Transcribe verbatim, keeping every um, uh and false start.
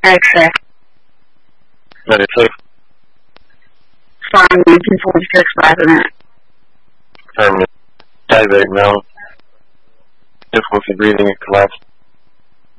Okay. ninety-two. Fine, nineteen forty-six, five minutes. Affirmative. Diabetic now. Difficulty breathing and collapse.